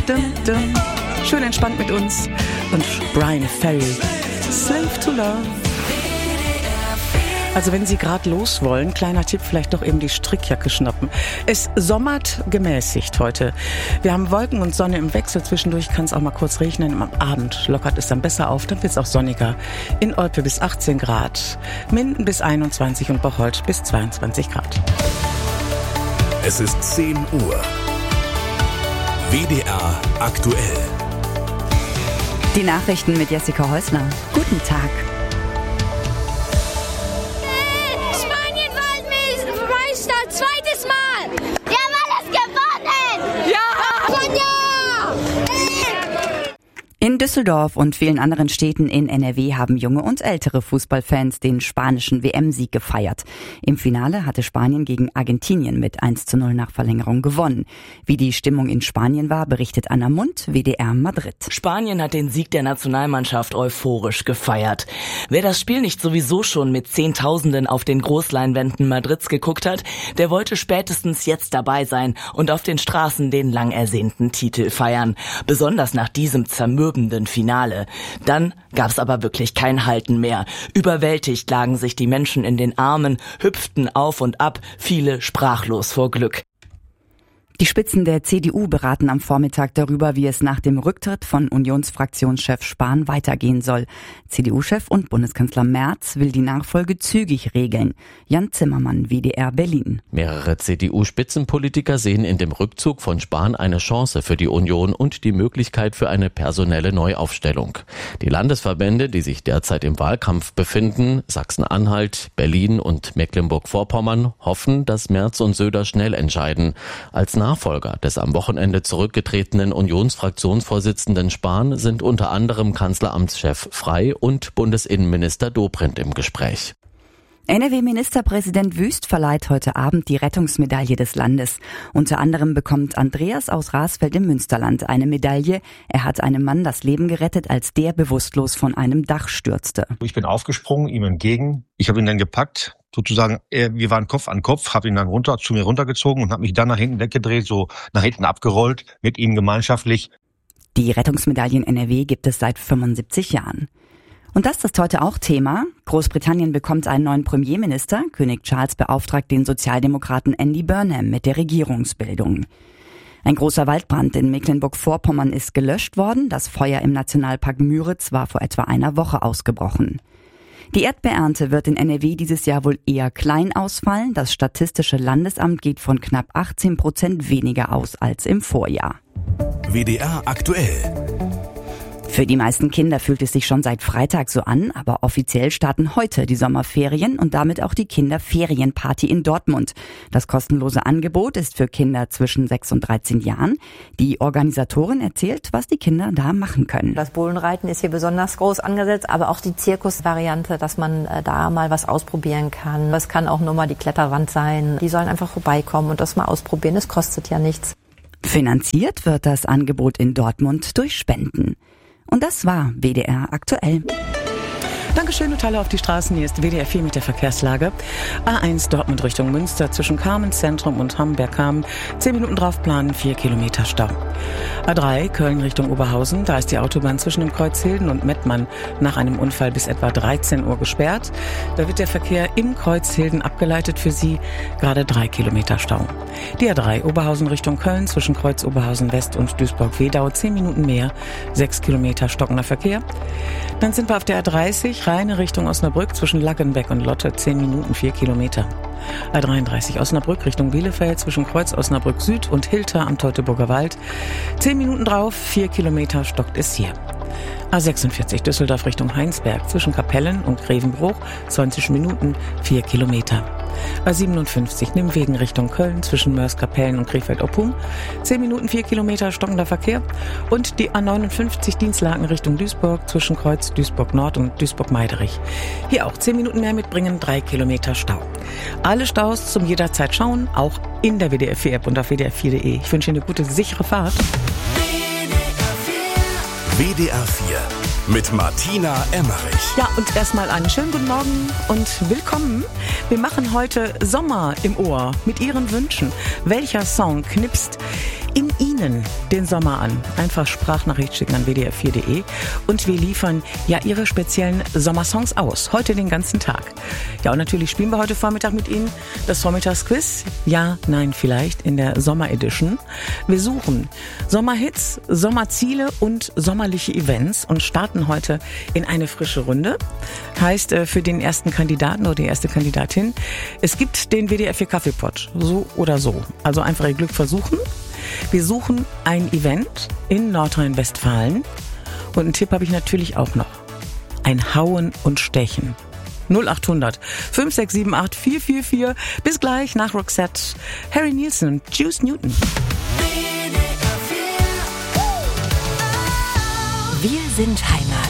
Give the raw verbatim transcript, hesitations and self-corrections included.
dum, dum. Schön entspannt mit uns. Und Brian Ferry, Slave to Love. Also wenn Sie gerade los wollen, kleiner Tipp, vielleicht doch eben die Strickjacke schnappen. Es sommert gemäßigt heute. Wir haben Wolken und Sonne im Wechsel. Zwischendurch kann es auch mal kurz regnen. Am Abend lockert es dann besser auf. Dann wird es auch sonniger. In Olpe bis achtzehn Grad. Minden bis einundzwanzig und Bocholt bis zweiundzwanzig Grad. Es ist zehn Uhr. W D R aktuell. Die Nachrichten mit Jessica Häusler. Guten Tag. Zweites Mal! Wir haben alles gewonnen! Ja! Sonja! In Düsseldorf und vielen anderen Städten in N R W haben junge und ältere Fußballfans den spanischen W M-Sieg gefeiert. Im Finale hatte Spanien gegen Argentinien mit eins zu null nach Verlängerung gewonnen. Wie die Stimmung in Spanien war, berichtet Anna Mund, W D R Madrid. Spanien hat den Sieg der Nationalmannschaft euphorisch gefeiert. Wer das Spiel nicht sowieso schon mit Zehntausenden auf den Großleinwänden Madrids geguckt hat, der wollte spätestens jetzt dabei sein und auf den Straßen den lang ersehnten Titel feiern. Besonders nach diesem zermürbenden Finale. Dann gab's aber wirklich kein Halten mehr. Überwältigt lagen sich die Menschen in den Armen, hüpften auf und ab, viele sprachlos vor Glück. Die Spitzen der C D U beraten am Vormittag darüber, wie es nach dem Rücktritt von Unionsfraktionschef Spahn weitergehen soll. C D U-Chef und Bundeskanzler Merz will die Nachfolge zügig regeln. Jan Zimmermann, W D R Berlin. Mehrere C D U-Spitzenpolitiker sehen in dem Rückzug von Spahn eine Chance für die Union und die Möglichkeit für eine personelle Neuaufstellung. Die Landesverbände, die sich derzeit im Wahlkampf befinden, Sachsen-Anhalt, Berlin und Mecklenburg-Vorpommern, hoffen, dass Merz und Söder schnell entscheiden. Als Nachfolger des am Wochenende zurückgetretenen Unionsfraktionsvorsitzenden Spahn sind unter anderem Kanzleramtschef Frey und Bundesinnenminister Dobrindt im Gespräch. N R W-Ministerpräsident Wüst verleiht heute Abend die Rettungsmedaille des Landes. Unter anderem bekommt Andreas aus Rasfeld im Münsterland eine Medaille. Er hat einem Mann das Leben gerettet, als der bewusstlos von einem Dach stürzte. Ich bin aufgesprungen, ihm entgegen. Ich habe ihn dann gepackt. Sozusagen, wir waren Kopf an Kopf, habe ihn dann runter zu mir runtergezogen und habe mich dann nach hinten weggedreht, so nach hinten abgerollt, mit ihm gemeinschaftlich. Die Rettungsmedaille in N R W gibt es seit fünfundsiebzig Jahren. Und das ist heute auch Thema. Großbritannien bekommt einen neuen Premierminister. König Charles beauftragt den Sozialdemokraten Andy Burnham mit der Regierungsbildung. Ein großer Waldbrand in Mecklenburg-Vorpommern ist gelöscht worden. Das Feuer im Nationalpark Müritz war vor etwa einer Woche ausgebrochen. Die Erdbeerernte wird in N R W dieses Jahr wohl eher klein ausfallen. Das Statistische Landesamt geht von knapp achtzehn Prozent weniger aus als im Vorjahr. W D R aktuell. Für die meisten Kinder fühlt es sich schon seit Freitag so an, aber offiziell starten heute die Sommerferien und damit auch die Kinderferienparty in Dortmund. Das kostenlose Angebot ist für Kinder zwischen sechs und dreizehn Jahren. Die Organisatorin erzählt, was die Kinder da machen können. Das Bullenreiten ist hier besonders groß angesetzt, aber auch die Zirkusvariante, dass man äh, da mal was ausprobieren kann. Das kann auch nur mal die Kletterwand sein. Die sollen einfach vorbeikommen und das mal ausprobieren. Es kostet ja nichts. Finanziert wird das Angebot in Dortmund durch Spenden. Und das war W D R aktuell. Dankeschön und Halle auf die Straßen. Hier ist W D R vier mit der Verkehrslage. A eins Dortmund Richtung Münster zwischen Carmen Zentrum und Hamberg-Kamen. Zehn Minuten draufplanen, vier Kilometer Stau. A drei Köln Richtung Oberhausen. Da ist die Autobahn zwischen dem Kreuz Hilden und Mettmann nach einem Unfall bis etwa dreizehn Uhr gesperrt. Da wird der Verkehr im Kreuz Hilden abgeleitet für Sie. Gerade drei Kilometer Stau. Die A drei Oberhausen Richtung Köln zwischen Kreuz Oberhausen West und Duisburg-Wedau. Zehn Minuten mehr. Sechs Kilometer stockender Verkehr. Dann sind wir auf der A dreißig. Rheine Richtung Osnabrück zwischen Lackenbeck und Lotte, zehn Minuten, vier Kilometer. A dreiunddreißig Osnabrück Richtung Bielefeld zwischen Kreuz Osnabrück Süd und Hilter am Teutoburger Wald. zehn Minuten drauf, vier Kilometer stockt es hier. A sechsundvierzig Düsseldorf Richtung Heinsberg zwischen Kapellen und Grevenbruch, zwanzig Minuten, vier Kilometer. A siebenundfünfzig Nimmwegen Richtung Köln zwischen Mörs-Kapellen und Krefeld-Oppum, zehn Minuten, vier Kilometer stockender Verkehr. Und die A neunundfünfzig Dienstlaken Richtung Duisburg zwischen Kreuz Duisburg-Nord und Duisburg-Meiderich. Hier auch zehn Minuten mehr mitbringen, drei Kilometer Stau. Alle Staus zum jederzeit schauen, auch in der W D R vier App und auf W D R vier Punkt de. Ich wünsche Ihnen eine gute, sichere Fahrt. W D R vier mit Martina Emmerich. Ja, und erstmal einen schönen guten Morgen und willkommen. Wir machen heute Sommer im Ohr mit Ihren Wünschen. Welcher Song knipst in Ihnen den Sommer an. Einfach Sprachnachricht schicken an w d r vier punkt d e und wir liefern ja Ihre speziellen Sommersongs aus. Heute den ganzen Tag. Ja, und natürlich spielen wir heute Vormittag mit Ihnen das Vormittagsquiz. Ja, nein, vielleicht in der Sommer-Edition. Wir suchen Sommerhits, Sommerziele und sommerliche Events und starten heute in eine frische Runde. Heißt für den ersten Kandidaten oder die erste Kandidatin, es gibt den W D R vier Kaffeepot. So oder so. Also einfach Ihr Glück versuchen. Wir suchen ein Event in Nordrhein-Westfalen. Und einen Tipp habe ich natürlich auch noch. Ein Hauen und Stechen. null acht hundert fünf sechs sieben acht vier vier vier. Bis gleich nach Roxette, Harry Nilsson und Juice Newton. Wir sind Heimat.